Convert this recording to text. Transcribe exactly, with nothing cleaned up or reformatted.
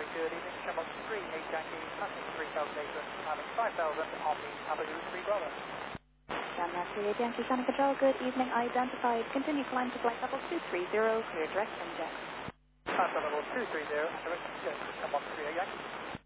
very good evening. Shamrock three eight Yankee, passing three thousand eight hundred, having five thousand on the Abagu three Bravo. Shamrock three eight Yankee, Sonic Control, good evening, identified. Continue climb to flight level two three zero, clear direct from jet. Flight level two three zero, direct from jet, Shamrock three eight Yankee.